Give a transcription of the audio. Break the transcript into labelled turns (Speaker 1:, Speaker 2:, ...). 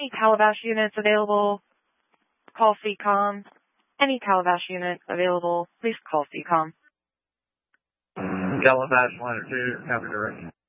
Speaker 1: Any Calabash units available, call CCOM. Any Calabash unit available, please call CCOM.
Speaker 2: Calabash 1 or 2, have a direction.